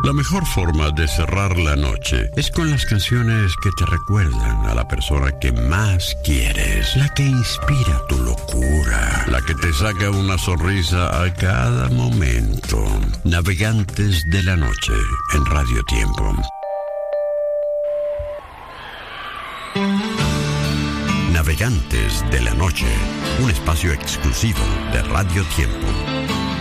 La mejor forma de cerrar la noche es con las canciones que te recuerdan a la persona que más quieres, la que inspira tu locura, la que te saca una sonrisa a cada momento. Navegantes de la noche en Radio Tiempo. Navegantes de la noche, un espacio exclusivo de Radio Tiempo.